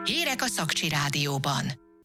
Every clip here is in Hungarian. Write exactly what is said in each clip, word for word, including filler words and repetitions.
Hírek a Szakcsi Rádióban.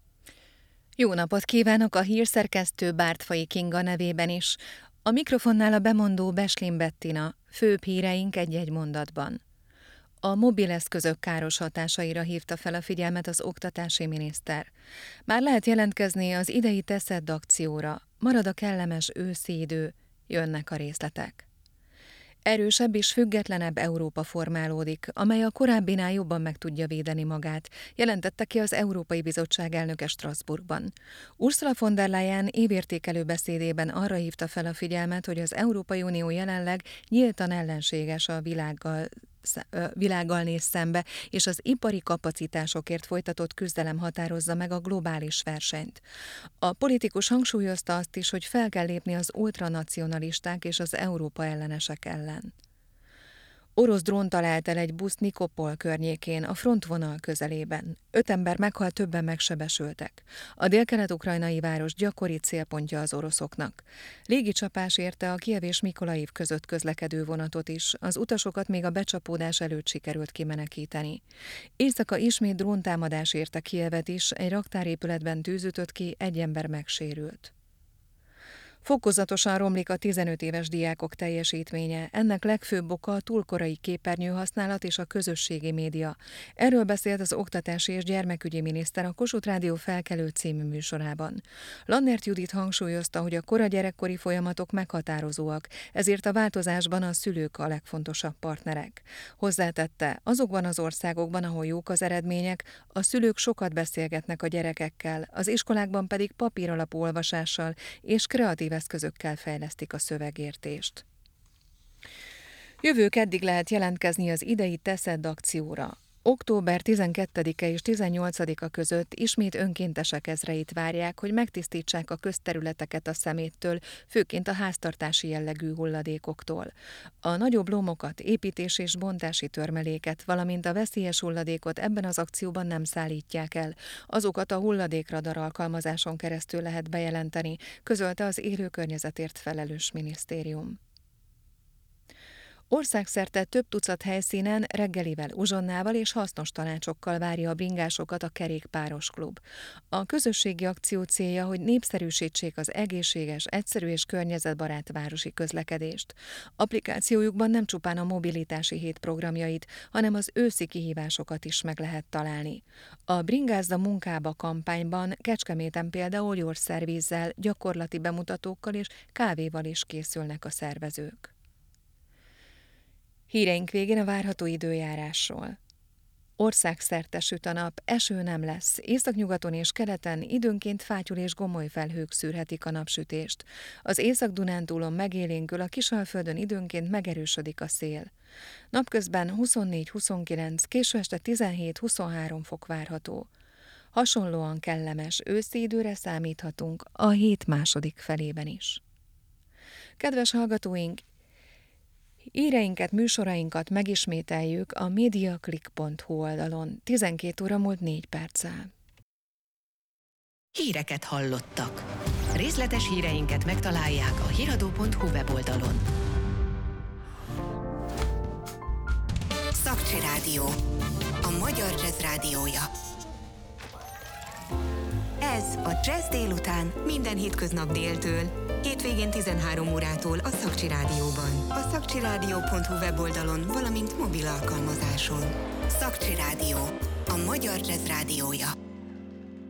Jó napot kívánok, a hírszerkesztő Bártfai Kinga nevében is. A mikrofonnál a bemondó Beslin Bettina, főbb híreink egy-egy mondatban. A mobileszközök káros hatásaira hívta fel a figyelmet az oktatási miniszter. Már lehet jelentkezni az idei Teszed akcióra, marad a kellemes őszi idő, jönnek a részletek. Erősebb és függetlenebb Európa formálódik, amely a korábbinál jobban meg tudja védeni magát, jelentette ki az Európai Bizottság elnöke Strasbourgban. Ursula von der Leyen évértékelő beszédében arra hívta fel a figyelmet, hogy az Európai Unió jelenleg nyíltan ellenséges a világgal, világgal néz szembe, és az ipari kapacitásokért folytatott küzdelem határozza meg a globális versenyt. A politikus hangsúlyozta azt is, hogy fel kell lépni az ultranacionalisták és az Európa ellenesek ellen. Orosz drón talált el egy busz Nikopol környékén, a frontvonal közelében. Öt ember meghalt, többen megsebesültek. A délkelet-ukrajnai város gyakori célpontja az oroszoknak. Légicsapás érte a Kijev és Mikolaiv között közlekedő vonatot is, az utasokat még a becsapódás előtt sikerült kimenekíteni. Éjszaka ismét dróntámadás érte Kijevet is, egy raktárépületben tűz ütött ki, egy ember megsérült. Fokozatosan romlik a tizenöt éves diákok teljesítménye, ennek legfőbb oka a túlkorai képernyőhasználat és a közösségi média. Erről beszélt az Oktatási és Gyermekügyi Miniszter a Kossuth Rádió Felkelő című műsorában. Lannert Judit hangsúlyozta, hogy a kora gyerekkori folyamatok meghatározóak, ezért a változásban a szülők a legfontosabb partnerek. Hozzátette, azokban az országokban, ahol jók az eredmények, a szülők sokat beszélgetnek a gyerekekkel, az iskolákban pedig papíralapú olvasással és kreatív eszközökkel fejlesztik a szövegértést. Jövő keddig lehet jelentkezni az idei Teszed akcióra. október tizenkettedike és tizennyolcadika között ismét önkéntesek ezreit várják, hogy megtisztítsák a közterületeket a szeméttől, főként a háztartási jellegű hulladékoktól. A nagyobb lomokat, építés- és bontási törmeléket, valamint a veszélyes hulladékot ebben az akcióban nem szállítják el. Azokat a hulladékradar alkalmazáson keresztül lehet bejelenteni, közölte az élő környezetért felelős minisztérium. Országszerte több tucat helyszínen reggelivel, uzsonnával és hasznos tanácsokkal várja a bringásokat a Kerékpáros Klub. A közösségi akció célja, hogy népszerűsítsék az egészséges, egyszerű és környezetbarát városi közlekedést. Applikációjukban nem csupán a mobilitási hét programjait, hanem az őszi kihívásokat is meg lehet találni. A Bringázza munkába kampányban Kecskeméten például gyógyszervízzel, gyakorlati bemutatókkal és kávéval is készülnek a szervezők. Híreink végén a várható időjárásról. Országszerte süt a nap, eső nem lesz, északnyugaton és keleten időnként fátyol és gomoly felhők szűrhetik a napsütést. Az Észak-Dunántúlon megélénkül, a Kisalföldön időnként megerősödik a szél. Napközben huszonnégy-huszonkilenc, késő este tizenhét-huszonhárom fok várható. Hasonlóan kellemes őszi időre számíthatunk a hét második felében is. Kedves hallgatóink, híreinket, műsorainkat megismételjük a mediaclick pont hu oldalon. tizenkét óra múlt négy perccel. Híreket hallottak. Részletes híreinket megtalálják a hiradó pont hu weboldalon. Szakcsi Rádió, a magyar jazz rádiója. Ez a Jazz délután minden hétköznap déltől, hétvégén tizenhárom órától a Szakcsi Rádióban, a szakcsirádió pont hu weboldalon, valamint mobil alkalmazáson. Szakcsi Rádió, a magyar jazz rádiója.